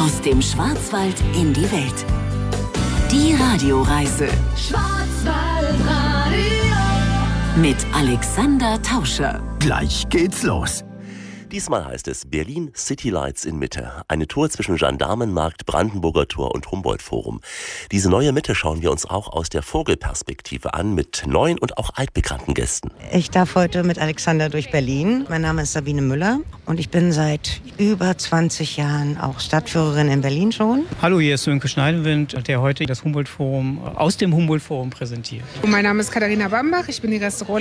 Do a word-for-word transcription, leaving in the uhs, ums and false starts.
Aus dem Schwarzwald in die Welt. Die Radioreise. Schwarzwaldradio. Mit Alexander Tauscher. Gleich geht's los. Diesmal heißt es Berlin City Lights in Mitte. Eine Tour zwischen Gendarmenmarkt, Brandenburger Tor und Humboldt-Forum. Diese neue Mitte schauen wir uns auch aus der Vogelperspektive an, mit neuen und auch altbekannten Gästen. Ich darf heute mit Alexander durch Berlin. Mein Name ist Sabine Müller und ich bin seit über zwanzig Jahren auch Stadtführerin in Berlin schon. Hallo, hier ist Sönke Schneidewind, der heute das Humboldt-Forum aus dem Humboldt-Forum präsentiert. Mein Name ist Katharina Bambach, ich bin die Restaurant